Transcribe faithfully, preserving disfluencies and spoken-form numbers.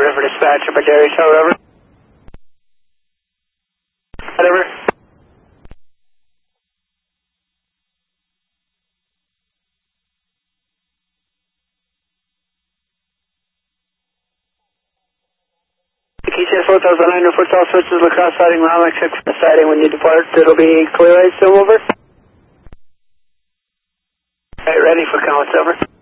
River Dispatch, up at Dairy Tower, over. Whatever. K C S four thousand nine, report all switches, lacrosse siding, Romex six siding when you depart. It'll be clear eyes, still over. Alright, ready for comments, over.